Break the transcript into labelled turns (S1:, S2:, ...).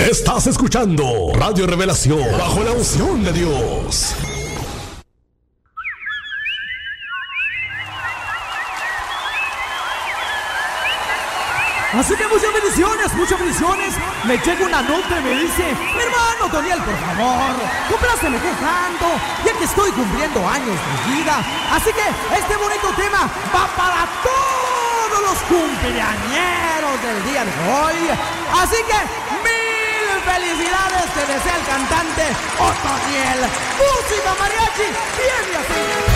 S1: Estás escuchando Radio Revelación bajo la unción de Dios.
S2: Así que muchas bendiciones. Me llega una nota y me dice: mi hermano Doniel, por favor, compláceme cantando, ya que estoy cumpliendo años de vida. Así que este bonito tema va para todos los cumpleañeros del día de hoy. Así que mil felicidades te desea el cantante Otoniel. Música mariachi, bien y así.